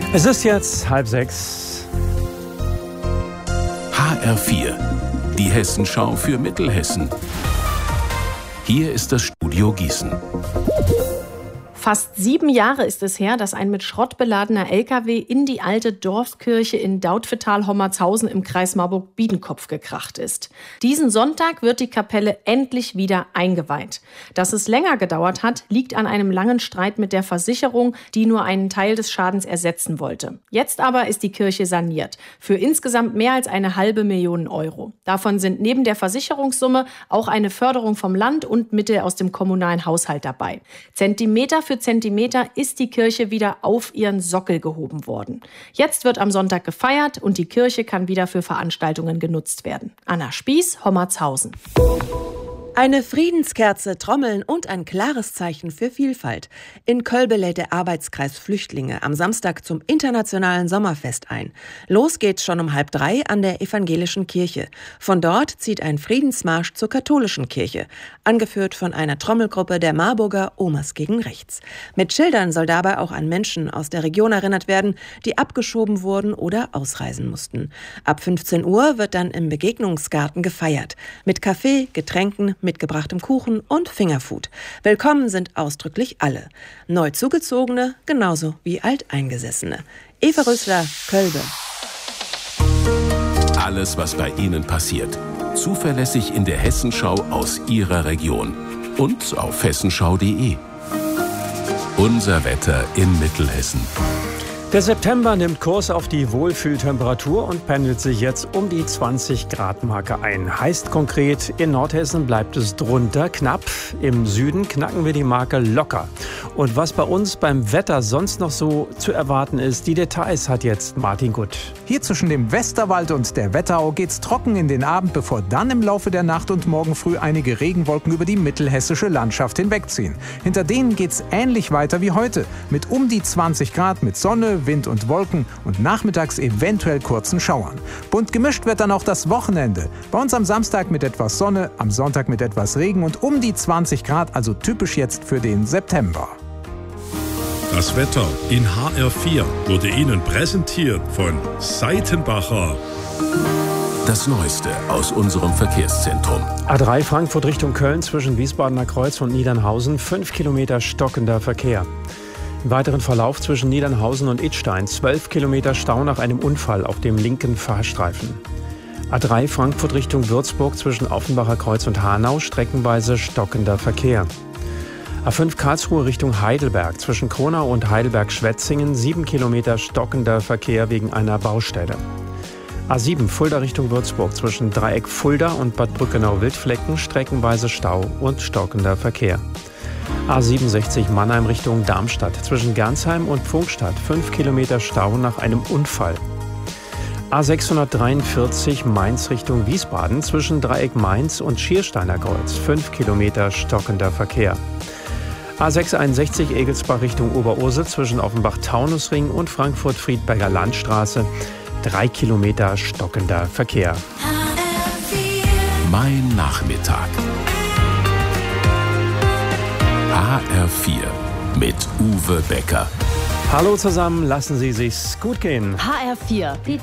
Es ist jetzt 5:30. HR4, die Hessenschau für Mittelhessen. Hier ist das Studio Gießen. Fast 7 Jahre ist es her, dass ein mit Schrott beladener LKW in die alte Dorfkirche in Dautphetal-Hommertshausen im Kreis Marburg-Biedenkopf gekracht ist. Diesen Sonntag wird die Kapelle endlich wieder eingeweiht. Dass es länger gedauert hat, liegt an einem langen Streit mit der Versicherung, die nur einen Teil des Schadens ersetzen wollte. Jetzt aber ist die Kirche saniert. Für insgesamt mehr als 500.000 Euro. Davon sind neben der Versicherungssumme auch eine Förderung vom Land und Mittel aus dem kommunalen Haushalt dabei. Zentimeter für Zentimeter ist die Kirche wieder auf ihren Sockel gehoben worden. Jetzt wird am Sonntag gefeiert und die Kirche kann wieder für Veranstaltungen genutzt werden. Anna Spieß, Hommertshausen. Eine Friedenskerze, Trommeln und ein klares Zeichen für Vielfalt. In Kölbe lädt der Arbeitskreis Flüchtlinge am Samstag zum internationalen Sommerfest ein. Los geht's schon um 2:30 an der evangelischen Kirche. Von dort zieht ein Friedensmarsch zur katholischen Kirche, angeführt von einer Trommelgruppe der Marburger Omas gegen Rechts. Mit Schildern soll dabei auch an Menschen aus der Region erinnert werden, die abgeschoben wurden oder ausreisen mussten. Ab 15 Uhr wird dann im Begegnungsgarten gefeiert. Mit Kaffee, Getränken, mitgebrachtem Kuchen und Fingerfood. Willkommen sind ausdrücklich alle. Neu Zugezogene genauso wie Alteingesessene. Eva Rösler, Kölbe. Alles, was bei Ihnen passiert. Zuverlässig in der Hessenschau aus Ihrer Region. Und auf hessenschau.de. Unser Wetter in Mittelhessen. Der September nimmt Kurs auf die Wohlfühltemperatur und pendelt sich jetzt um die 20-Grad-Marke ein. Heißt konkret, in Nordhessen bleibt es drunter, knapp. Im Süden knacken wir die Marke locker. Und was bei uns beim Wetter sonst noch so zu erwarten ist, die Details hat jetzt Martin Gutt. Hier zwischen dem Westerwald und der Wetterau geht's trocken in den Abend, bevor dann im Laufe der Nacht und morgen früh einige Regenwolken über die mittelhessische Landschaft hinwegziehen. Hinter denen geht's ähnlich weiter wie heute, mit um die 20 Grad, mit Sonne, Wind und Wolken und nachmittags eventuell kurzen Schauern. Bunt gemischt wird dann auch das Wochenende. Bei uns am Samstag mit etwas Sonne, am Sonntag mit etwas Regen und um die 20 Grad, also typisch jetzt für den September. Das Wetter in HR4 wurde Ihnen präsentiert von Seitenbacher. Das Neueste aus unserem Verkehrszentrum. A3 Frankfurt Richtung Köln zwischen Wiesbadener Kreuz und Niedernhausen, 5 Kilometer stockender Verkehr. Im weiteren Verlauf zwischen Niedernhausen und Idstein 12 Kilometer Stau nach einem Unfall auf dem linken Fahrstreifen. A3 Frankfurt Richtung Würzburg zwischen Offenbacher Kreuz und Hanau streckenweise stockender Verkehr. A5 Karlsruhe Richtung Heidelberg zwischen Kronau und Heidelberg-Schwetzingen 7 Kilometer stockender Verkehr wegen einer Baustelle. A7 Fulda Richtung Würzburg zwischen Dreieck Fulda und Bad Brückenau-Wildflecken streckenweise Stau und stockender Verkehr. A67 Mannheim Richtung Darmstadt zwischen Gernsheim und Pfungstadt 5 Kilometer Stau nach einem Unfall. A643 Mainz Richtung Wiesbaden zwischen Dreieck Mainz und Schiersteiner Kreuz 5 Kilometer stockender Verkehr. A661 Egelsbach Richtung Oberursel zwischen Offenbach-Taunusring und Frankfurt-Friedberger Landstraße 3 Kilometer stockender Verkehr. Mein Nachmittag. HR4 mit Uwe Becker. Hallo zusammen, lassen Sie sich's gut gehen. HR4, die